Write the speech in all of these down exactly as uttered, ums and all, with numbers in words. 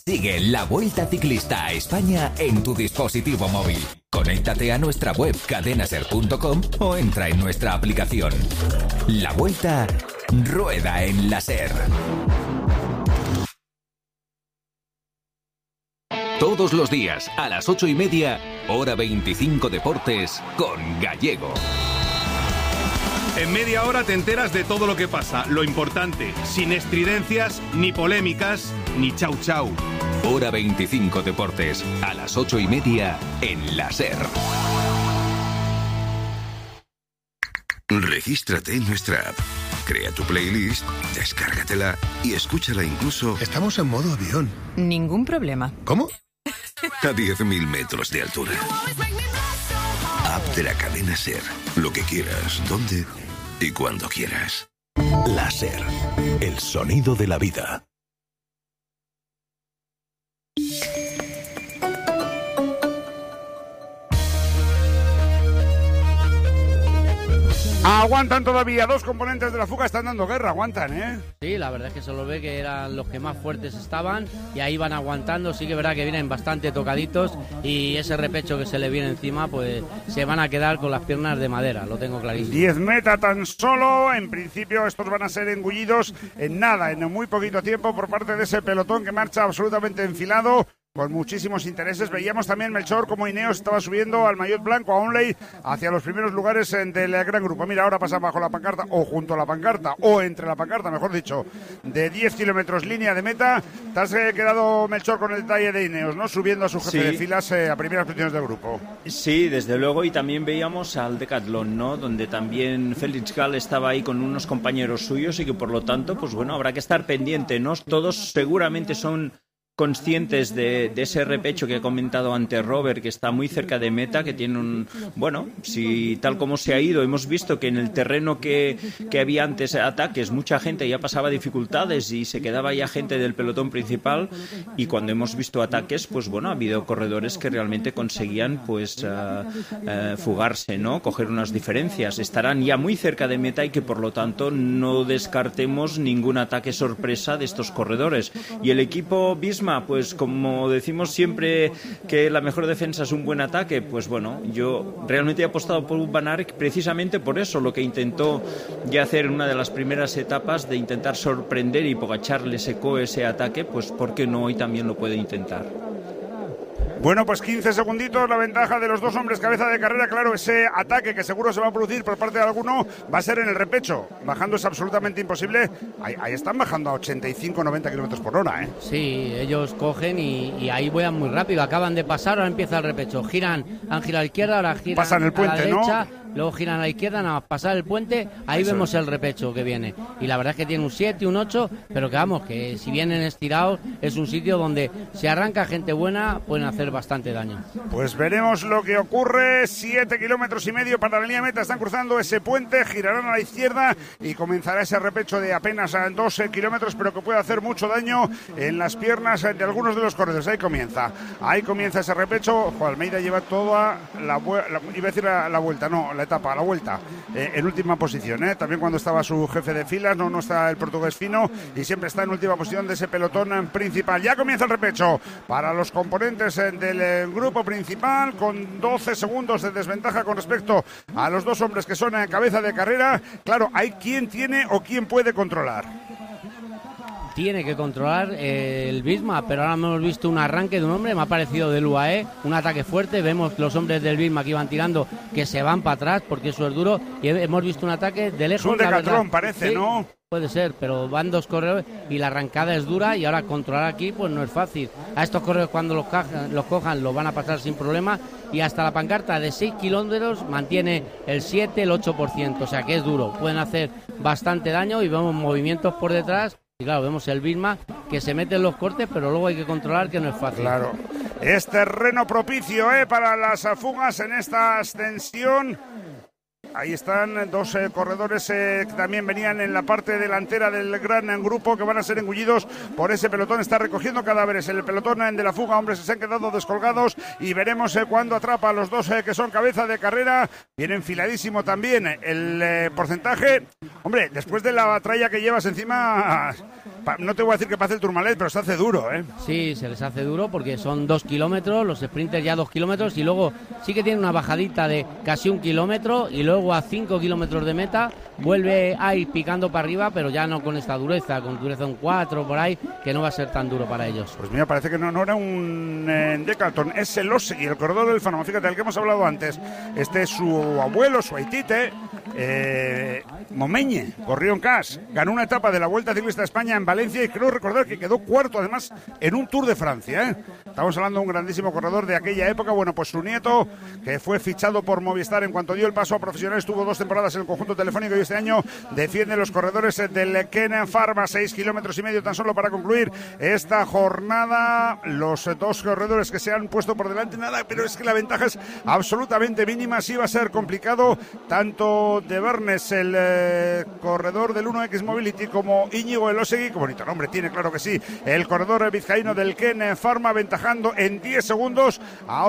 Sigue la Vuelta Ciclista a España en tu dispositivo móvil. Conéctate a nuestra web cadena ser punto com o entra en nuestra aplicación. La Vuelta rueda en la SER. Todos los días a las ocho y media, hora veinticinco Deportes con Gallego. En media hora te enteras de todo lo que pasa, lo importante, sin estridencias, ni polémicas, ni chau chau. Hora veinticinco Deportes, a las ocho y media en la SER. Regístrate en nuestra app. Crea tu playlist, descárgatela y escúchala incluso... Estamos en modo avión. Ningún problema. ¿Cómo? A diez mil metros de altura. App de la cadena SER. Lo que quieras, donde y cuando quieras. La SER. El sonido de la vida. Aguantan todavía, dos componentes de la fuga están dando guerra, aguantan, ¿eh? Sí, la verdad es que se lo ve que eran los que más fuertes estaban y ahí van aguantando. Sí que es verdad que vienen bastante tocaditos y ese repecho que se le viene encima, pues se van a quedar con las piernas de madera, lo tengo clarísimo. diez meta tan solo, en principio estos van a ser engullidos en nada, en muy poquito tiempo por parte de ese pelotón que marcha absolutamente enfilado. Con muchísimos intereses. Veíamos también, Melchor, como Ineos estaba subiendo al maillot blanco, a Onley, hacia los primeros lugares del gran grupo. Mira, ahora pasa bajo la pancarta, o junto a la pancarta, o entre la pancarta, mejor dicho, de diez kilómetros línea de meta. Te has eh, quedado, Melchor, con el detalle de Ineos, ¿no? Subiendo a su jefe sí. de filas eh, a primeras posiciones del grupo. Sí, desde luego, y también veíamos al Decathlon, ¿no? Donde también Félix Gall estaba ahí con unos compañeros suyos y que, por lo tanto, pues bueno, habrá que estar pendiente, ¿no? Todos seguramente son conscientes de, de ese repecho que he comentado antes Robert, que está muy cerca de meta, que tiene un... Bueno, si tal como se ha ido, hemos visto que en el terreno que, que había antes ataques, mucha gente ya pasaba dificultades y se quedaba ya gente del pelotón principal, y cuando hemos visto ataques, pues bueno, ha habido corredores que realmente conseguían pues uh, uh, fugarse, ¿no? Coger unas diferencias. Estarán ya muy cerca de meta y que por lo tanto no descartemos ningún ataque sorpresa de estos corredores. Y el equipo Visma, pues como decimos siempre que la mejor defensa es un buen ataque, pues bueno, yo realmente he apostado por Van Aert precisamente por eso, lo que intentó ya hacer en una de las primeras etapas, de intentar sorprender, y Pogačar le secó ese ataque, pues ¿por qué no hoy también lo puede intentar? Bueno, pues quince segunditos, la ventaja de los dos hombres cabeza de carrera. Claro, ese ataque que seguro se va a producir por parte de alguno va a ser en el repecho. Bajando es absolutamente imposible. Ahí, ahí están bajando a ochenta y cinco noventa kilómetros por hora, ¿eh? Sí, ellos cogen y, y ahí vuelan muy rápido. Acaban de pasar, ahora empieza el repecho. Giran, han girado a la izquierda, ahora giran Pasan el puente, a la derecha, ¿no? Luego giran a la izquierda, nada más pasar el puente, ahí Eso vemos es. el repecho que viene. Y la verdad es que tiene un siete, un ocho, pero que vamos, que si vienen estirados, es un sitio donde si arranca gente buena, pueden hacer bastante daño. Pues veremos lo que ocurre. Siete kilómetros y medio para la línea meta, están cruzando ese puente, girarán a la izquierda y comenzará ese repecho de apenas doce kilómetros, pero que puede hacer mucho daño en las piernas de algunos de los corredores. Ahí comienza, ahí comienza ese repecho. Juan Almeida lleva toda la, la iba a decir la, la vuelta, no, la etapa, la vuelta, eh, en última posición, ¿eh? También cuando estaba su jefe de filas, no, no está el portugués Fino, y siempre está en última posición de ese pelotón principal. Ya comienza el repecho para los componentes eh, del eh, grupo principal, con doce segundos de desventaja con respecto a los dos hombres que son en cabeza de carrera. Claro, hay quien tiene o quien puede controlar. Tiene que controlar eh, el Visma, pero ahora hemos visto un arranque de un hombre, me ha parecido del U A E, un ataque fuerte. Vemos los hombres del Visma que iban tirando, que se van para atrás porque eso es duro, y hemos visto un ataque de lejos. Es un Decathlon, parece, sí, ¿no? Puede ser, pero van dos corredores y la arrancada es dura, y ahora controlar aquí pues no es fácil. A estos corredores cuando los, cajan, los cojan los van a pasar sin problema, y hasta la pancarta de seis kilómetros mantiene el siete, el ocho por ciento, o sea que es duro. Pueden hacer bastante daño y vemos movimientos por detrás. Y claro, vemos el Visma que se mete en los cortes, pero luego hay que controlar, que no es fácil. Claro, es terreno propicio ¿eh? para las fugas en esta ascensión. Ahí están dos eh, corredores eh, que también venían en la parte delantera del gran grupo, que van a ser engullidos por ese pelotón. Está recogiendo cadáveres el pelotón eh, de la fuga. Hombres se han quedado descolgados y veremos eh, cuándo atrapa a los dos eh, que son cabeza de carrera. Viene enfiladísimo también el eh, porcentaje. Hombre, después de la tralla que llevas encima, pa, no te voy a decir que pase el Tourmalet, pero se hace duro, ¿eh? Sí, se les hace duro porque son dos kilómetros, los sprinters ya dos kilómetros, y luego sí que tiene una bajadita de casi un kilómetro, y luego a cinco kilómetros de meta vuelve a ir picando para arriba, pero ya no con esta dureza, con dureza un cuatro por ahí, que no va a ser tan duro para ellos. Pues mira, parece que no, no era un eh, Decathlon, es el Osegui, el corredor del Fármaco, fíjate, del que hemos hablado antes. Este es su abuelo, su aitite, eh, Momeñe, corrió en C A S, ganó una etapa de la Vuelta Ciclista a España en Valencia y creo recordar que quedó cuarto además en un Tour de Francia, ¿eh? Estamos hablando de un grandísimo corredor de aquella época. Bueno, pues su nieto, que fue fichado por Movistar en cuanto dio el paso a profesional, estuvo dos temporadas en el conjunto telefónico y este año defiende los corredores del Ken Pharma, seis kilómetros y medio tan solo para concluir esta jornada. Los dos corredores que se han puesto por delante, nada, pero es que la ventaja es absolutamente mínima. Sí va a ser complicado, tanto de Bernes, el eh, corredor del uno equis Mobility, como Íñigo Elosegui, que bonito nombre tiene, claro que sí, el corredor vizcaíno del Ken Pharma, aventajando en diez segundos a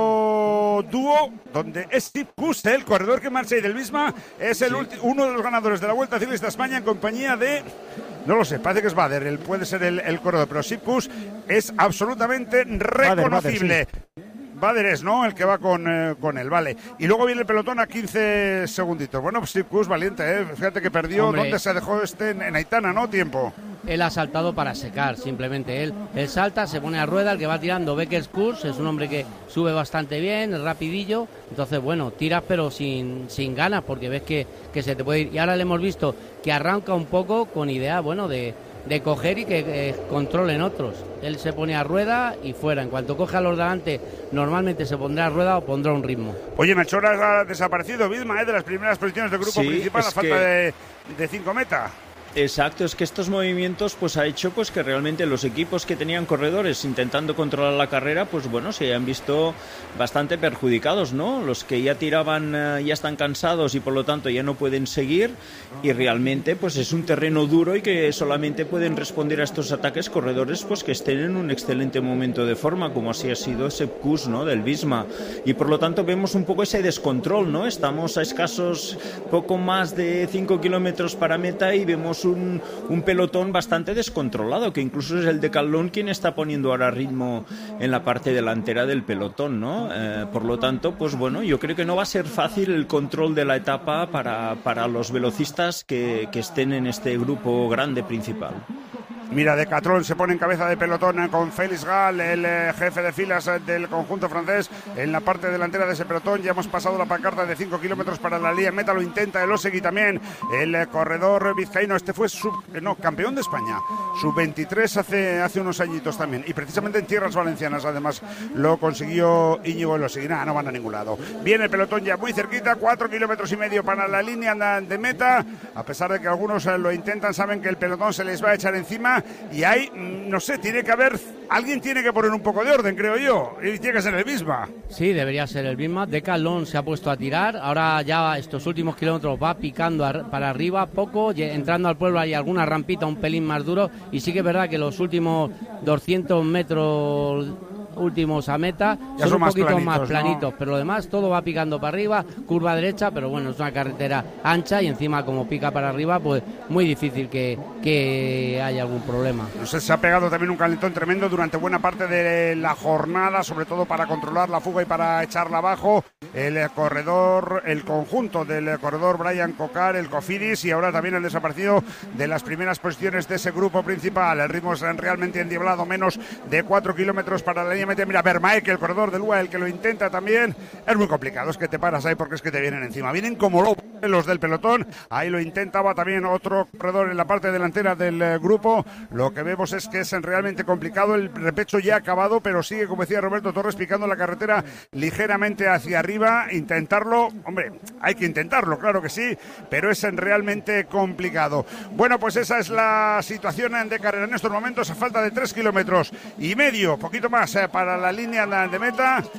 otro dúo, donde es Steve Kuss, el corredor que marcha y del Visma, es el sí. uno de los ganadores de la Vuelta Ciclista a España en compañía de... No lo sé, parece que es Bader, él puede ser el, el corredor, pero Steve Kuss es absolutamente reconocible. Bader, Bader, sí. Bader es, ¿no? El que va con, eh, con él, vale. Y luego viene el pelotón a quince segunditos. Bueno, pues Steve Kuss, valiente, ¿eh? Fíjate que perdió. Hombre, ¿dónde se dejó este? En, en Aitana, ¿no? Tiempo. Él ha saltado para secar, simplemente él. Él salta, se pone a rueda, el que va tirando Beckers Kuss, es un hombre que sube bastante bien, es rapidillo. Entonces, bueno, tiras pero sin, sin ganas, porque ves que, que se te puede ir. Y ahora le hemos visto que arranca un poco con idea, bueno, de... de coger y que eh, controlen otros. Él se pone a rueda y fuera. En cuanto coge a los delante, normalmente se pondrá a rueda o pondrá un ritmo. Oye, Melchor ha desaparecido, Visma, ¿eh? De las primeras posiciones del grupo sí, principal, a falta que... de, de cinco meta. Exacto, es que estos movimientos pues ha hecho pues que realmente los equipos que tenían corredores intentando controlar la carrera, pues bueno, se han visto bastante perjudicados, ¿no? Los que ya tiraban uh, ya están cansados y por lo tanto ya no pueden seguir, y realmente pues es un terreno duro y que solamente pueden responder a estos ataques corredores pues que estén en un excelente momento de forma, como así ha sido Sepp Kuss, ¿no? Del Visma, y por lo tanto vemos un poco ese descontrol, ¿no? Estamos a escasos poco más de cinco kilómetros para meta y vemos Un, un pelotón bastante descontrolado, que incluso es el Decathlon quien está poniendo ahora ritmo en la parte delantera del pelotón, ¿no? Eh, por lo tanto, pues bueno, yo creo que no va a ser fácil el control de la etapa para, para los velocistas que, que estén en este grupo grande principal. Mira, Decathlon se pone en cabeza de pelotón con Félix Gall, el eh, jefe de filas eh, del conjunto francés, en la parte delantera de ese pelotón. Ya hemos pasado la pancarta de cinco kilómetros para la línea meta, lo intenta el Osegui también, el eh, corredor vizcaíno. Este fue sub, eh, no, campeón de España, sub veintitrés hace, hace unos añitos también, y precisamente en tierras valencianas además lo consiguió Íñigo Elosegui. Nada, no van a ningún lado. Viene el pelotón ya muy cerquita, cuatro kilómetros y medio para la línea de meta. A pesar de que algunos eh, lo intentan, saben que el pelotón se les va a echar encima. Y hay, no sé, tiene que haber, alguien tiene que poner un poco de orden, creo yo, y tiene que ser el Visma. Sí, debería ser el Visma. Decathlon se ha puesto a tirar, ahora ya estos últimos kilómetros va picando a, para arriba poco, entrando al pueblo hay alguna rampita un pelín más duro, y sí que es verdad que los últimos doscientos metros últimos a meta ya son, son un poquito planitos, más planitos, ¿no? Pero lo demás todo va picando para arriba, curva derecha, pero bueno, es una carretera ancha y encima como pica para arriba, pues muy difícil que, que haya algún problema. No sé, se ha pegado también un calentón tremendo durante buena parte de la jornada, sobre todo para controlar la fuga y para echarla abajo. El corredor, el conjunto del corredor Brian Cocar, el Cofidis, y ahora también el desaparecido de las primeras posiciones de ese grupo principal. El ritmo es realmente endiablado, menos de cuatro kilómetros para la línea. Mira, Vermaek, el corredor del U A E, el que lo intenta también. Es muy complicado, es que te paras ahí porque es que te vienen encima. Vienen como lobos los del pelotón. Ahí lo intentaba también otro corredor en la parte delantera del eh, grupo. Lo que vemos es que es realmente complicado. El repecho ya ha acabado, pero sigue, como decía Roberto Torres, picando la carretera ligeramente hacia arriba. Intentarlo, hombre, hay que intentarlo, claro que sí, pero es realmente complicado. Bueno, pues esa es la situación de carrera en estos momentos, a falta de tres kilómetros y medio, poquito más eh, para la línea de meta.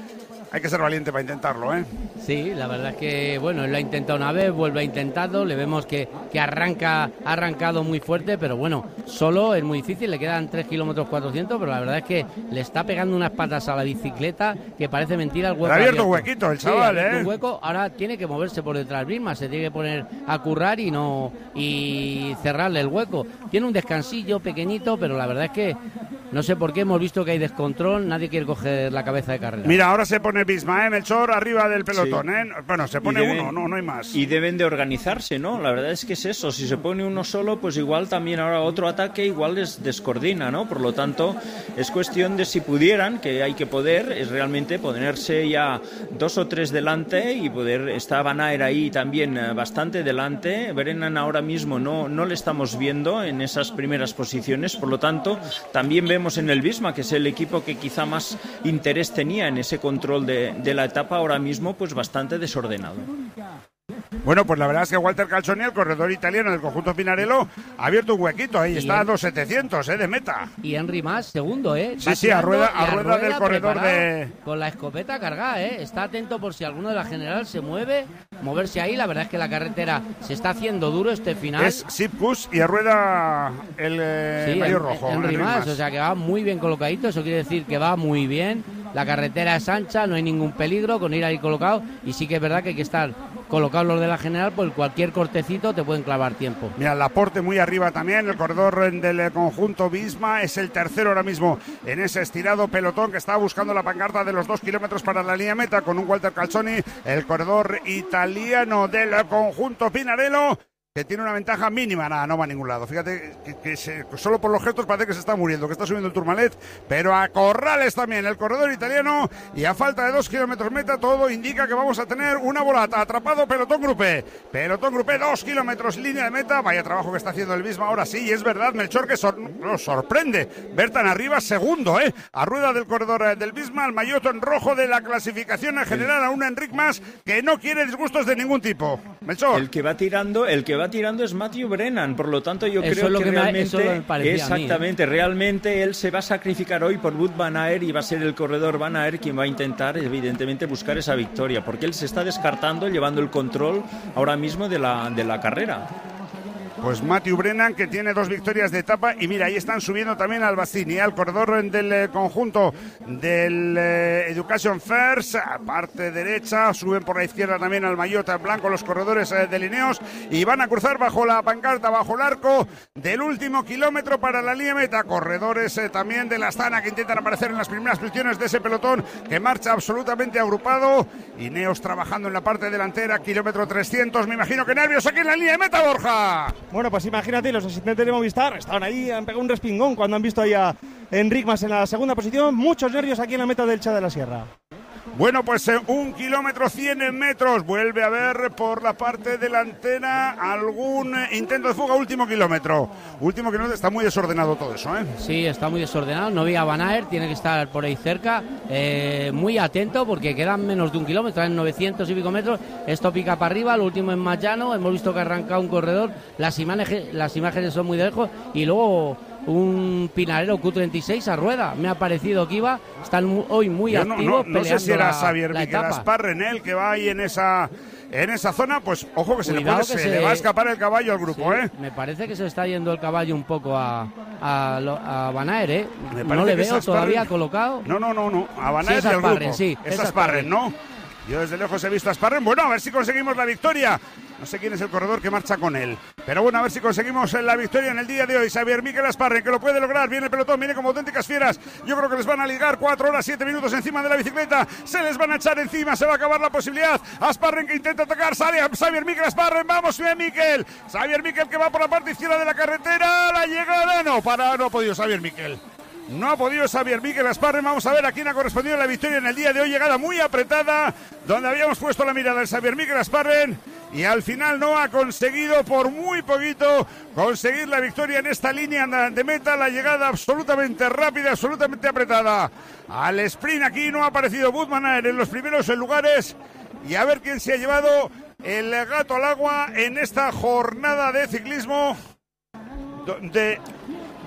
hay que ser valiente para intentarlo, ¿eh? Sí, la verdad es que, bueno, él lo ha intentado una vez, vuelve a intentarlo, le vemos que, que arranca, ha arrancado muy fuerte, pero bueno, solo es muy difícil, le quedan tres kilómetros cuatrocientos, pero la verdad es que le está pegando unas patas a la bicicleta que parece mentira el hueco. Le ha abierto un huequito el chaval, sí, ¿eh? Un hueco, ahora tiene que moverse por detrás misma, se tiene que poner a currar y no y cerrarle el hueco. Tiene un descansillo pequeñito, pero la verdad es que no sé por qué hemos visto que hay descontrol, nadie quiere coger la cabeza de carrera. Mira, ahora se pone Visma, ¿eh? Melchor, arriba del pelotón, sí. ¿eh? Bueno, se pone deben, uno, no, no hay más. Y deben de organizarse, ¿no? La verdad es que es eso, si se pone uno solo, pues igual también ahora otro ataque igual les descoordina, ¿no? Por lo tanto, es cuestión de si pudieran, que hay que poder, es realmente ponerse ya dos o tres delante y poder, está Van Aert ahí también bastante delante, Brennan ahora mismo no, no le estamos viendo en esas primeras posiciones, por lo tanto, también vemos Vemos en el Visma, que es el equipo que quizá más interés tenía en ese control de, de la etapa, ahora mismo pues bastante desordenado. Bueno, pues la verdad es que Walter Calzoni, el corredor italiano del conjunto Pinarello, ha abierto un huequito, ahí y está a dos setecientos, ¿eh? De meta. Y Henry Mas, segundo, ¿eh? Sí, sí, a rueda, a rueda, rueda del corredor de... Con la escopeta cargada, ¿eh? Está atento por si alguno de la general se mueve, moverse ahí, la verdad es que la carretera se está haciendo duro este final. Es Sipkus y a rueda el eh, sí, mayor rojo. Henry, Henry Mas, o sea que va muy bien colocadito, eso quiere decir que va muy bien. La carretera es ancha, no hay ningún peligro con ir ahí colocado y sí que es verdad que hay que estar colocados los de la general, pues cualquier cortecito te pueden clavar tiempo. Mira, Laporte muy arriba también, el corredor del conjunto Visma es el tercero ahora mismo en ese estirado pelotón que está buscando la pancarta de los dos kilómetros para la línea meta con un Walter Calzoni, el corredor italiano del conjunto Pinarello, que tiene una ventaja mínima, nada, no va a ningún lado. Fíjate que, que se, solo por los gestos parece que se está muriendo, que está subiendo el Tourmalet, pero a corrales también el corredor italiano y a falta de dos kilómetros meta todo indica que vamos a tener una volata. Atrapado pelotón grupé, pelotón grupé, dos kilómetros línea de meta. Vaya trabajo que está haciendo el Visma ahora sí, y es verdad, Melchor, que sor, nos sorprende ver tan arriba, segundo, eh, a rueda del corredor del Visma, el maillot en rojo de la clasificación en general, a un Enric Mas que no quiere disgustos de ningún tipo. Melchor. El que va tirando, el que va tirando es Matthew Brennan, por lo tanto yo eso creo lo que, que realmente me, me exactamente, a mí, ¿eh? realmente él se va a sacrificar hoy por Wout van Aert y va a ser el corredor Van Aert quien va a intentar evidentemente buscar esa victoria, porque él se está descartando llevando el control ahora mismo de la, de la carrera. Pues Matthew Brennan, que tiene dos victorias de etapa, y mira, ahí están subiendo también al Bastini, al corredor del eh, conjunto del eh, Education First, parte derecha, suben por la izquierda también al maillot blanco los corredores eh, de Lineos, y van a cruzar bajo la pancarta, bajo el arco del último kilómetro para la línea meta, corredores eh, también de la Astana que intentan aparecer en las primeras posiciones de ese pelotón que marcha absolutamente agrupado, Ineos trabajando en la parte delantera, kilómetro trescientos, me imagino que nervios aquí en la línea de meta, Borja. Bueno, pues imagínate, los asistentes de Movistar estaban ahí, han pegado un respingón cuando han visto ahí a Enric Mas en la segunda posición. Muchos nervios aquí en la meta del Cha de la Sierra. Bueno, pues eh, un kilómetro cien metros, vuelve a haber por la parte delantera algún eh, intento de fuga, último kilómetro. Último kilómetro, está muy desordenado todo eso, ¿eh? Sí, está muy desordenado, no vi a Van Aert, tiene que estar por ahí cerca, eh, muy atento porque quedan menos de un kilómetro, en novecientos y pico metros, esto pica para arriba, lo último es más llano, hemos visto que ha arrancado un corredor, las imágenes, las imágenes son muy de lejos y luego un Pinarello Q treinta y seis a rueda, me ha parecido que iba, están muy, hoy muy Yo activos. No, no, no sé si era Xavier Miquel Asparren el que va ahí en esa en esa zona, pues ojo que se, le, puede, se, se le va a escapar el caballo al grupo, sí, ¿eh? Me parece que se está yendo el caballo un poco a, a, a Van Aert, ¿eh? No le veo Asparren todavía colocado. No, no, no, no, a Van Aert sí, y al Asparren, grupo. Sí, es Asparren, ¿no? Yo desde lejos he visto a Asparren. Bueno, a ver si conseguimos la victoria. No sé quién es el corredor que marcha con él. Pero bueno, a ver si conseguimos la victoria en el día de hoy. Xavier Miquel Asparren, que lo puede lograr. Viene el pelotón, viene como auténticas fieras. Yo creo que les van a ligar cuatro horas, siete minutos encima de la bicicleta. Se les van a echar encima, se va a acabar la posibilidad. Asparren que intenta atacar, sale a Xavier Miquel Asparren. Vamos, bien Miquel. Xavier Miquel que va por la parte izquierda de la carretera. La llegada, no, para, no ha podido Xavier Miquel. No ha podido Xavier Miquel Asparren. Vamos a ver a quién ha correspondido la victoria en el día de hoy. Llegada muy apretada, donde habíamos puesto la mirada de Xavier Miquel Asparren. Y al final no ha conseguido por muy poquito conseguir la victoria en esta línea de meta. La llegada absolutamente rápida, absolutamente apretada. Al sprint aquí no ha aparecido Wout van Aert en los primeros lugares. Y a ver quién se ha llevado el gato al agua en esta jornada de ciclismo. De...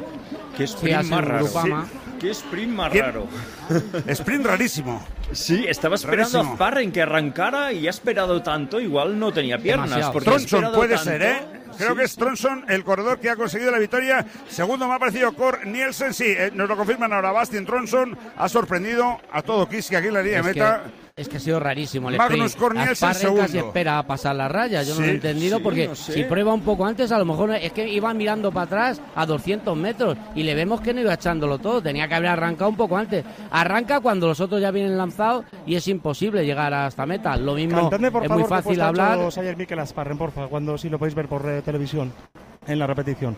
Qué sprint sí, más raro. Sí. Qué sprint más ¿Qué? raro. Sprint rarísimo. Sí, estaba esperando Rarísimo. a Sparren que arrancara y ha esperado tanto, igual no tenía piernas. Demasiado. Porque ha Tronson esperado puede tanto. ser, ¿eh? Creo Sí, que es Tronson el corredor que ha conseguido la victoria. Segundo me ha parecido Cor Nielsen. Sí, eh, nos lo confirman ahora. Bastien Tronson ha sorprendido a todo Kiski aquí en la línea de Es meta. que, es que ha sido rarísimo el Magnus sprint. Cor Nielsen Asparren casi segundo. espera a pasar la raya. Yo no Sí, lo he entendido sí, porque no sé. si prueba un poco antes, a lo mejor es que iba mirando para atrás a doscientos metros y le vemos que no iba echándolo todo. Tenía que haber arrancado un poco antes. Arranca cuando los otros ya vienen lanzados y es imposible llegar hasta meta. Lo mismo Cantadme, por es favor, muy qué fácil puesto ha hablar. hecho Xavier Mikel Asparren, porfa, cuando si lo podéis ver por eh, televisión en la repetición.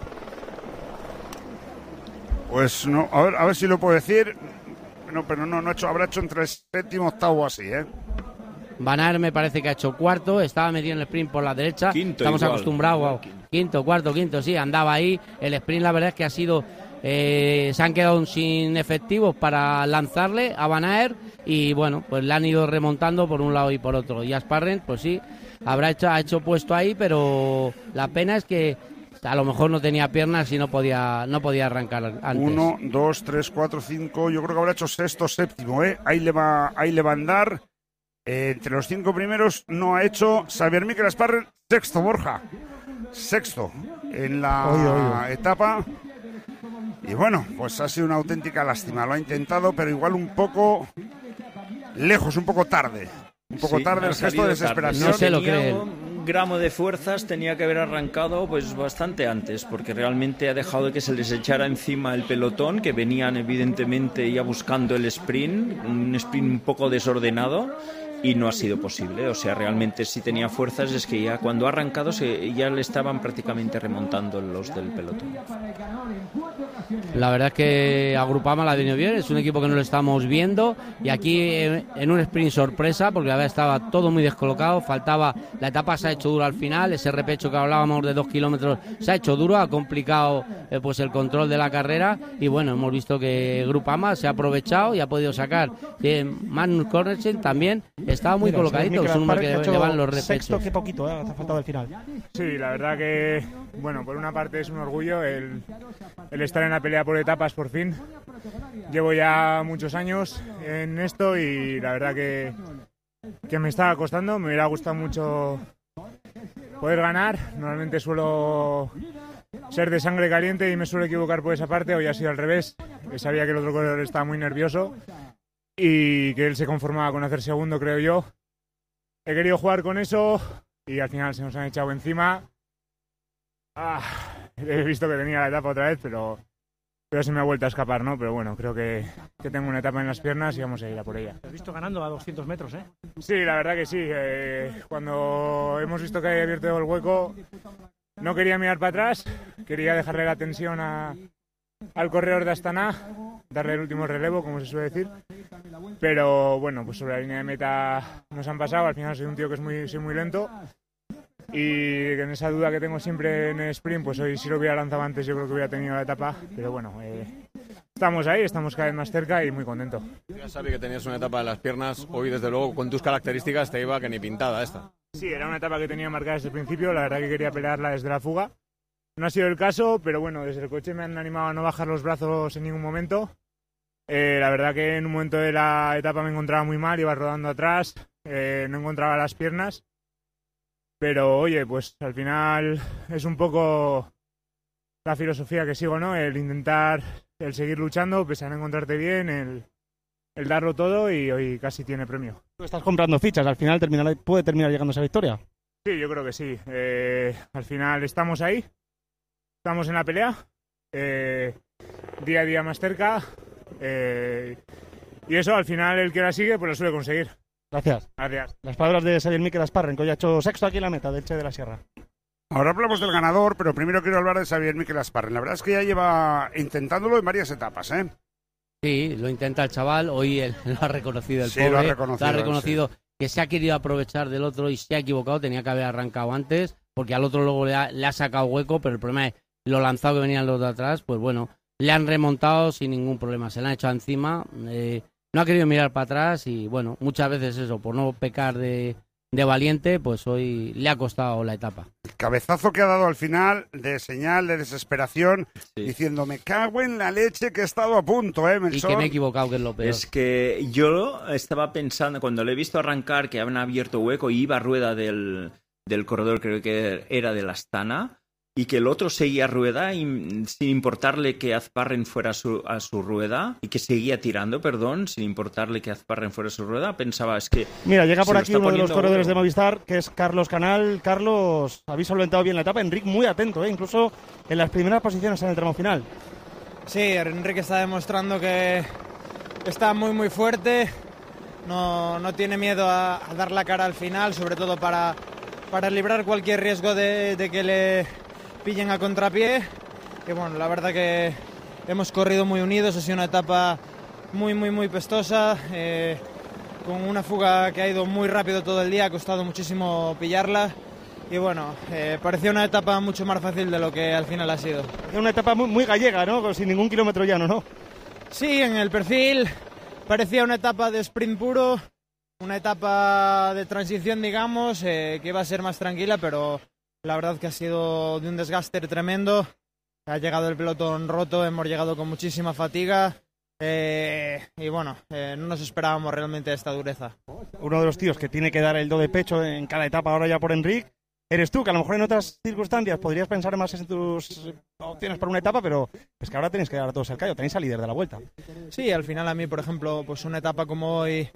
Pues no, a ver, a ver si lo puedo decir. No, pero no, no ha hecho, habrá hecho entre el séptimo, octavo así, ¿eh? Van Aert me parece que ha hecho cuarto, estaba metido en el sprint por la derecha. Quinto Estamos igual. acostumbrados a quinto, cuarto, quinto, sí, andaba ahí. El sprint la verdad es que ha sido, eh, se han quedado sin efectivos para lanzarle a Van Aert y bueno, pues le han ido remontando por un lado y por otro. Y Asparren, pues sí, habrá hecho, ha hecho puesto ahí, pero la pena es que a lo mejor no tenía piernas y no podía, no podía arrancar antes. Uno, dos, tres, cuatro, cinco. Yo creo que habrá hecho sexto, séptimo, ¿eh? Ahí le va, ahí le va a andar. Eh, entre los cinco primeros no ha hecho Xavier Mikel Asparren, sexto, Borja. Sexto en la Oye, oye. etapa. Y bueno, pues ha sido una auténtica lástima. Lo ha intentado, pero igual un poco lejos, un poco tarde. Un poco Sí, tarde ha el gesto salido de tarde. desesperación. No se lo Tenía cree. un gramo de fuerzas, tenía que haber arrancado pues bastante antes, porque realmente ha dejado de que se les echara encima el pelotón, que venían evidentemente ya buscando el sprint, un sprint un poco desordenado. Y no ha sido posible, o sea, realmente si tenía fuerzas es que ya cuando ha arrancado se, ya le estaban prácticamente remontando los del pelotón. La verdad es que a Groupama la ha venido bien, es un equipo que no lo estamos viendo y aquí en, en un sprint sorpresa, porque la verdad estaba todo muy descolocado, faltaba, la etapa se ha hecho dura al final, ese repecho que hablábamos de dos kilómetros se ha hecho duro, ha complicado eh, pues el control de la carrera y bueno, hemos visto que Groupama se ha aprovechado y ha podido sacar. Eh, Magnus Cornelsen también estaba muy Mira, colocadito, Xavier es un hombre Mikel que Asparren le ha van hecho los repechos. Sexto, qué poquito, ¿eh? Ha faltado el final. Sí, la verdad que, bueno, por una parte es un orgullo el, el estar en la pelea por etapas por fin. Llevo ya muchos años en esto y la verdad que, que me está costando. Me hubiera gustado mucho poder ganar. Normalmente suelo ser de sangre caliente y me suelo equivocar por esa parte. Hoy ha sido al revés. Sabía que el otro corredor estaba muy nervioso y que él se conformaba con hacer segundo, creo yo. He querido jugar con eso y al final se nos han echado encima. Ah, he visto que tenía la etapa otra vez, pero, pero se me ha vuelto a escapar, ¿no? Pero bueno, creo que, que tengo una etapa en las piernas y vamos a ir a por ella. Te has visto ganando a doscientos metros, ¿eh? Sí, la verdad que sí. Eh, cuando hemos visto que había abierto el hueco, no quería mirar para atrás, quería dejarle la tensión a, al corredor de Astana, darle el último relevo, como se suele decir. Pero bueno, pues sobre la línea de meta nos han pasado. Al final soy un tío que es muy, soy muy lento. Y en esa duda que tengo siempre en el sprint, pues hoy si lo hubiera lanzado antes yo creo que hubiera tenido la etapa. Pero bueno, eh, estamos ahí, estamos cada vez más cerca y muy contento. Ya sabía que tenías una etapa en las piernas. Hoy, desde luego, con tus características te iba que ni pintada esta. Sí, era una etapa que tenía marcada desde el principio. La verdad que quería pelearla desde la fuga. No ha sido el caso, pero bueno, desde el coche me han animado a no bajar los brazos en ningún momento. Eh, la verdad que en un momento de la etapa me encontraba muy mal, iba rodando atrás, eh, no encontraba las piernas. Pero oye, pues al final es un poco la filosofía que sigo, ¿no? El intentar, el seguir luchando, pese a no encontrarte bien, el, el darlo todo y hoy casi tiene premio. Tú estás comprando fichas, al final terminará, puede terminar llegando a esa victoria. Sí, yo creo que sí. Eh, al final estamos ahí, estamos en la pelea, eh, día a día más cerca, eh, y eso al final el que la sigue pues lo suele conseguir. Gracias. Gracias. Las palabras de Xavier Mikel Asparren, que hoy ha hecho sexto aquí en la meta del Che de la Sierra. Ahora hablamos del ganador, pero primero quiero hablar de Xavier Mikel Asparren. La verdad es que ya lleva intentándolo en varias etapas, ¿eh? Sí, lo intenta el chaval, hoy él lo ha reconocido el Sí, pobre, lo ha reconocido, lo ha reconocido sí. Que se ha querido aprovechar del otro y se ha equivocado, tenía que haber arrancado antes, porque al otro luego le ha, le ha sacado hueco, pero el problema es lo lanzado que venían los de atrás, pues bueno, le han remontado sin ningún problema, se le han echado encima, eh, no ha querido mirar para atrás y bueno, muchas veces eso, por no pecar de, de valiente, pues hoy le ha costado la etapa. cabezazo que ha dado al final de señal de desesperación, sí. diciendo, me cago en la leche que he estado a punto, ¿eh, Melchor? Y que me he equivocado, que es lo peor. Es que yo estaba pensando, cuando le he visto arrancar, que habían abierto hueco y iba a rueda del, del corredor, creo que era de la Astana, y que el otro seguía rueda y, sin importarle que Azparren fuera a su, a su rueda, y que seguía tirando, perdón, sin importarle que Azparren fuera a su rueda, pensaba, es que... Mira, llega por aquí uno de los corredores de Movistar, que es Carlos Canal. Carlos, habéis solventado bien la etapa. Enric muy atento, ¿eh? Incluso en las primeras posiciones en el tramo final. Sí, Enric está demostrando que está muy, muy fuerte. No, no tiene miedo a, a dar la cara al final, sobre todo para, para librar cualquier riesgo de, de que le pillen a contrapié. Y bueno, la verdad que hemos corrido muy unidos, ha sido una etapa muy, muy, muy pestosa, eh, con una fuga que ha ido muy rápido todo el día, ha costado muchísimo pillarla. Y bueno, eh, parecía una etapa mucho más fácil de lo que al final ha sido. Una etapa muy, muy gallega, ¿no? Sin ningún kilómetro llano, ¿no? Sí, en el perfil parecía una etapa de sprint puro, una etapa de transición, digamos, eh, que iba a ser más tranquila, pero la verdad que ha sido de un desgaste tremendo. Ha llegado el pelotón roto, hemos llegado con muchísima fatiga eh, y bueno, eh, no nos esperábamos realmente esta dureza. Uno de los tíos que tiene que dar el do de pecho en cada etapa ahora ya por Enric eres tú, que a lo mejor en otras circunstancias podrías pensar más en tus opciones para una etapa, pero es que ahora tenéis que dar a todos el callo, tenéis al líder de la Vuelta. Sí, al final a mí, por ejemplo, pues una etapa como hoy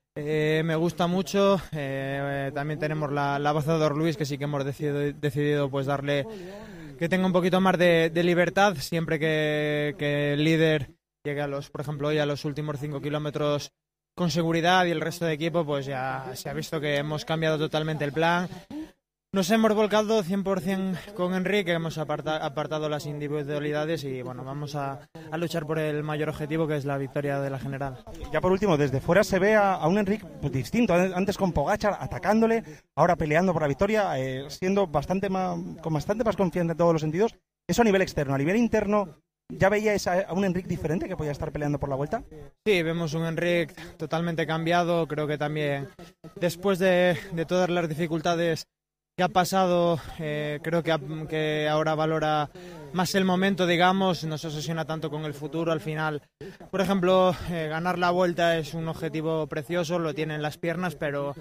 eh, me gusta mucho. Eh, también tenemos la, la baza de Dor Luis, que sí que hemos decidido, decidido pues darle que tenga un poquito más de, de libertad siempre que, que el líder llegue a los, por ejemplo, hoy a los últimos cinco kilómetros con seguridad, y el resto de equipo pues ya se ha visto que hemos cambiado totalmente el plan. Nos hemos volcado cien por ciento con Enric, hemos aparta, apartado las individualidades y bueno, vamos a, a luchar por el mayor objetivo, que es la victoria de la general. Ya por último, desde fuera se ve a, a un Enric pues, distinto, antes con Pogačar atacándole, ahora peleando por la victoria, eh, siendo bastante más, con bastante más confianza en todos los sentidos. Eso a nivel externo. A nivel interno, ¿ya veíais a, a un Enric diferente que podía estar peleando por la Vuelta? Sí, vemos un Enric totalmente cambiado. Creo que también después de, de todas las dificultades que ha pasado, eh, creo que, ha, que ahora valora más el momento, digamos, no se obsesiona tanto con el futuro. Al final, por ejemplo, eh, ganar la Vuelta es un objetivo precioso, lo tiene en las piernas, pero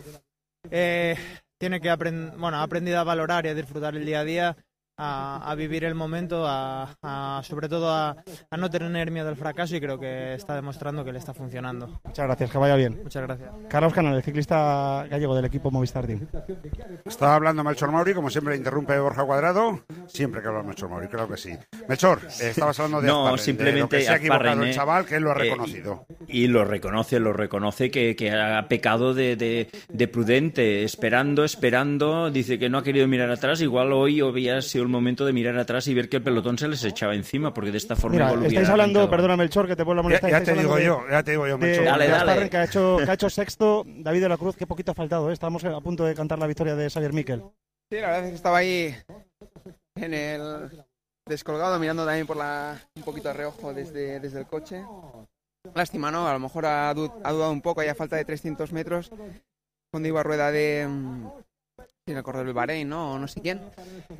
eh, tiene que aprender, bueno, ha aprendido a valorar y a disfrutar el día a día, a, a vivir el momento, a, a, sobre todo a, a no tener miedo al fracaso, y creo que está demostrando que le está funcionando. Muchas gracias, que vaya bien. Muchas gracias. Carlos Canal, el ciclista gallego del equipo Movistar Team. Estaba hablando Melchor Mauri, como siempre interrumpe Borja Cuadrado, siempre que habla Melchor Mauri, creo que sí. Melchor, eh, estabas hablando de no, Azparren, simplemente de lo que se ha equivocado Azparren, el chaval, que él lo ha eh, reconocido. Y, y lo reconoce, lo reconoce que, que ha pecado de, de, de prudente, esperando, esperando, dice que no ha querido mirar atrás. Igual hoy había sido el momento de mirar atrás y ver que el pelotón se les echaba encima, porque de esta forma... Mira, igual estáis hablando, arrancado. Perdona Melchor, que te vuelvo a molestar. Ya, ya te digo yo, ya te digo yo, Melchor. De, dale, de dale. Azparren, que ha hecho, que ha hecho sexto, David de la Cruz, que poquito ha faltado, ¿eh? Estamos a punto de cantar la victoria de Xavier Miquel. Sí, la verdad es que estaba ahí en el descolgado, mirando también por la un poquito de reojo desde, desde el coche. Lástima, ¿no? A lo mejor ha, du ha dudado un poco, hay a falta de trescientos metros, cuando iba a rueda de... en el corredor del Bahrein, ¿no? O no sé quién.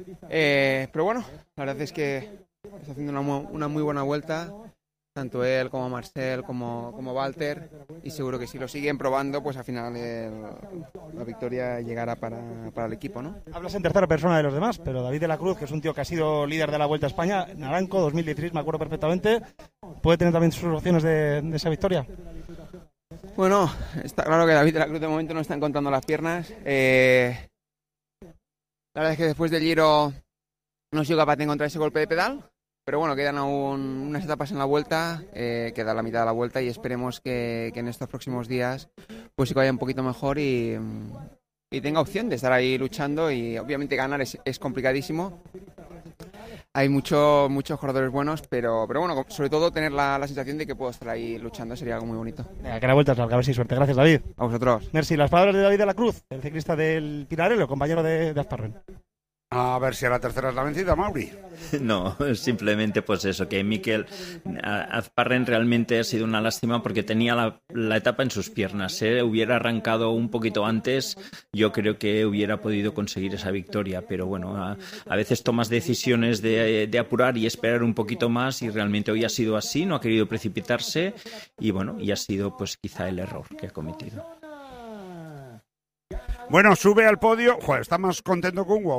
Eh, pero bueno, la verdad es que está haciendo una, una muy buena vuelta, tanto él como Marcel, como, como Walter, y seguro que si lo siguen probando, pues al final el, la victoria llegará para, para el equipo, ¿no? Hablas en tercera persona de los demás, pero David de la Cruz, que es un tío que ha sido líder de la Vuelta a España, Naranco, dos mil dieciséis, me acuerdo perfectamente, ¿puede tener también sus opciones de, de esa victoria? Bueno, está claro que David de la Cruz de momento no está encontrando las piernas. Eh, la verdad es que después del Giro no ha sido capaz de encontrar ese golpe de pedal. Pero bueno, quedan aún unas etapas en la Vuelta, eh, queda la mitad de la Vuelta, y esperemos que, que en estos próximos días pues sí que vaya un poquito mejor y, y tenga opción de estar ahí luchando. Y obviamente ganar es, es complicadísimo. Hay mucho, muchos corredores buenos, pero, pero bueno, sobre todo tener la, la sensación de que puedo estar ahí luchando sería algo muy bonito. Venga, que la Vuelta salga, a ver si suerte. Gracias, David. A vosotros. Merci. Las palabras de David de la Cruz, el ciclista del Pinarello, compañero de, de Azparren. A ver si a la tercera es la vencida, Mauri. No, simplemente pues eso, que Mikel Azparren realmente ha sido una lástima porque tenía la, la etapa en sus piernas. ¿eh? Hubiera arrancado un poquito antes, yo creo que hubiera podido conseguir esa victoria, pero bueno, a, a veces tomas decisiones de, de apurar y esperar un poquito más y realmente hoy ha sido así, no ha querido precipitarse y bueno, y ha sido pues quizá el error que ha cometido. Bueno, sube al podio. Joder, está más contento que un huevo.